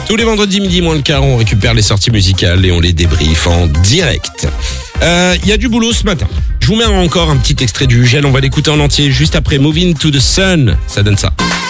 Tous les vendredis midi moins le quart, on récupère les sorties musicales et on les débriefe en direct. Il y a du boulot ce matin. Je vous mets encore un petit extrait du Gel, on va l'écouter en entier juste après Moving to the Sun. Ça donne ça.